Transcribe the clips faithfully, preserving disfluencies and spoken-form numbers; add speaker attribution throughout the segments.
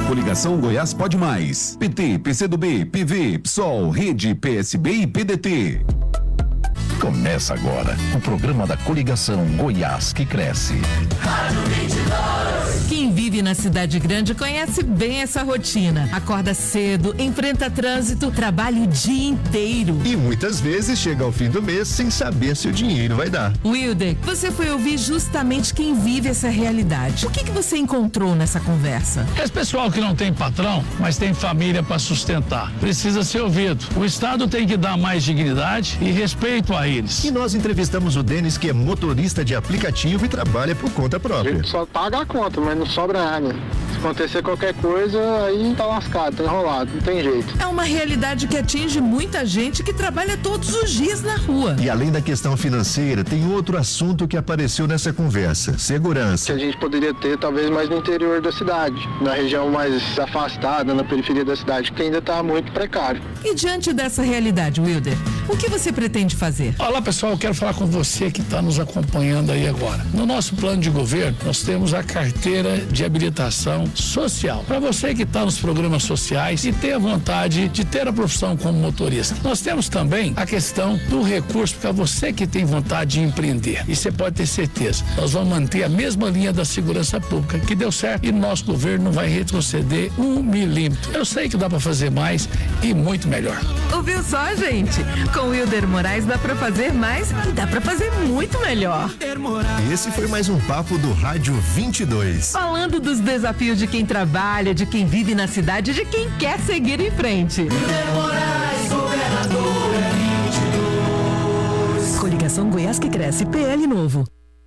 Speaker 1: Coligação Goiás Pode Mais. P T, P C do B, P V, P SOL, Rede, P S B e P D T.
Speaker 2: Começa agora o programa da Coligação Goiás que Cresce.
Speaker 3: Rádio vinte e dois.
Speaker 4: Quem vive na cidade grande conhece bem essa rotina. Acorda cedo, enfrenta trânsito, trabalha o dia inteiro.
Speaker 5: E muitas vezes chega ao fim do mês sem saber se o dinheiro vai dar.
Speaker 4: Wilder, você foi ouvir justamente quem vive essa realidade. O que que você encontrou nessa conversa?
Speaker 6: Esse pessoal que não tem patrão, mas tem família para sustentar, precisa ser ouvido. O Estado tem que dar mais dignidade e respeito a eles.
Speaker 5: E nós entrevistamos o Denis, que é motorista de aplicativo e trabalha por conta própria.
Speaker 7: A gente só paga a conta, mas não sobra nada. Se acontecer qualquer coisa, aí tá lascado, tá enrolado, não tem jeito.
Speaker 4: É uma realidade que atinge muita gente que trabalha todos os dias na rua.
Speaker 5: E além da questão financeira, tem outro assunto que apareceu nessa conversa: segurança.
Speaker 7: Que a gente poderia ter, talvez, mais no interior da cidade, na região mais afastada, na periferia da cidade, que ainda tá muito precário.
Speaker 4: E diante dessa realidade, Wilder, o que você pretende fazer?
Speaker 6: Olá, pessoal, eu quero falar com você que está nos acompanhando aí agora. No nosso plano de governo, nós temos a carteira de habilitação social. Para você que está nos programas sociais e tem a vontade de ter a profissão como motorista. Nós temos também a questão do recurso para você que tem vontade de empreender. E você pode ter certeza, nós vamos manter a mesma linha da segurança pública, que deu certo, e nosso governo não vai retroceder um milímetro. Eu sei que dá para fazer mais e muito melhor.
Speaker 4: Ouviu só, gente? Com Wilder Moraes dá para fazer mais e dá para fazer muito melhor.
Speaker 5: Esse foi mais um papo do Rádio vinte e dois.
Speaker 4: Falando dos desafios de quem trabalha, de quem vive na cidade, de quem quer seguir em frente.
Speaker 3: Wilder Moraes, governador vinte e dois.
Speaker 4: Coligação Goiás que Cresce, P L novo.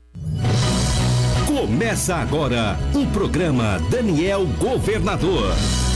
Speaker 8: Começa agora o programa Daniel Governador.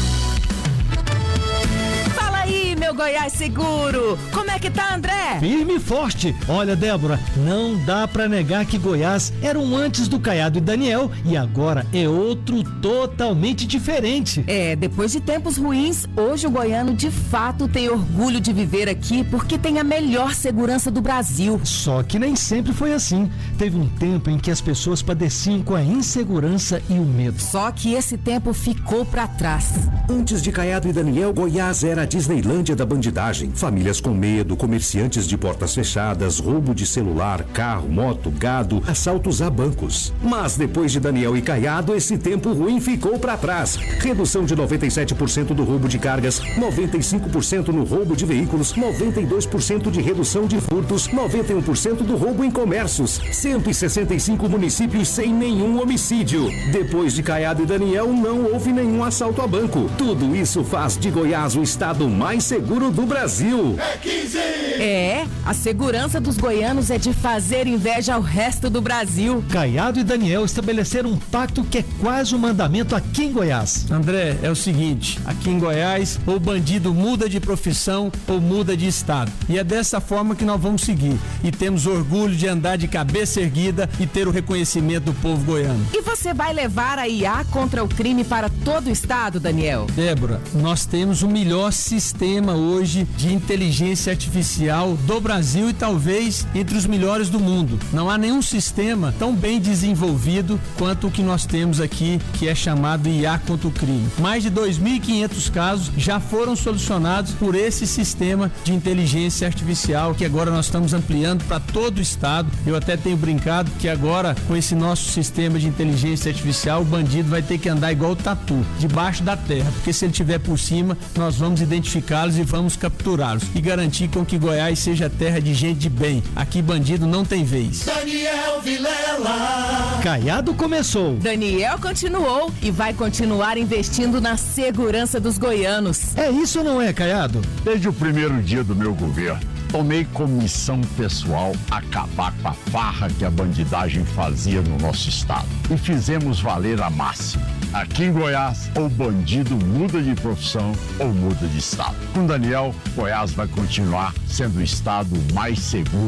Speaker 4: Meu Goiás Seguro, como é que tá, André?
Speaker 9: Firme e forte. Olha, Débora, não dá pra negar que Goiás era um antes do Caiado e Daniel e agora é outro totalmente diferente.
Speaker 10: É, depois de tempos ruins, hoje o goiano de fato tem orgulho de viver aqui porque tem a melhor segurança do Brasil.
Speaker 9: Só que nem sempre foi assim. Teve um tempo em que as pessoas padeciam com a insegurança e o medo.
Speaker 10: Só que esse tempo ficou pra trás.
Speaker 8: Antes de Caiado e Daniel, Goiás era a Disneylândia da bandidagem. Famílias com medo, comerciantes de portas fechadas, roubo de celular, carro, moto, gado, assaltos a bancos. Mas depois de Daniel e Caiado, esse tempo ruim ficou para trás. Redução de noventa e sete por cento do roubo de cargas, noventa e cinco por cento no roubo de veículos, noventa e dois por cento de redução de furtos, noventa e um por cento do roubo em comércios, cento e sessenta e cinco municípios sem nenhum homicídio. Depois de Caiado e Daniel, não houve nenhum assalto a banco. Tudo isso faz de Goiás o estado mais seguro do Brasil.
Speaker 3: É quinze!
Speaker 10: É, a segurança dos goianos é de fazer inveja ao resto do Brasil.
Speaker 9: Caiado e Daniel estabeleceram um pacto que é quase um mandamento aqui em Goiás.
Speaker 11: André, é o seguinte, aqui em Goiás, ou o bandido muda de profissão ou muda de estado. E é dessa forma que nós vamos seguir. E temos orgulho de andar de cabeça erguida e ter o reconhecimento do povo goiano.
Speaker 10: E você vai levar a I A contra o crime para todo o estado, Daniel?
Speaker 11: Débora, nós temos o melhor sistema hoje de inteligência artificial do Brasil e talvez entre os melhores do mundo. Não há nenhum sistema tão bem desenvolvido quanto o que nós temos aqui, que é chamado I A contra o crime. Mais de dois mil e quinhentos casos já foram solucionados por esse sistema de inteligência artificial que agora nós estamos ampliando para todo o estado. Eu até tenho brincado que agora, com esse nosso sistema de inteligência artificial, o bandido vai ter que andar igual o tatu, debaixo da terra, porque se ele estiver por cima, nós vamos identificá-los e vamos capturá-los e garantir com que Goiás seja terra de gente de bem. Aqui bandido não tem vez.
Speaker 3: Daniel Vilela.
Speaker 9: Caiado começou.
Speaker 10: Daniel continuou e vai continuar investindo na segurança dos goianos.
Speaker 9: É isso ou não é, Caiado?
Speaker 12: Desde o primeiro dia do meu governo, tomei como missão pessoal acabar com a farra que a bandidagem fazia no nosso estado. E fizemos valer a máxima. Aqui em Goiás, ou bandido muda de profissão ou muda de estado. Com Daniel, Goiás vai continuar sendo o estado mais seguro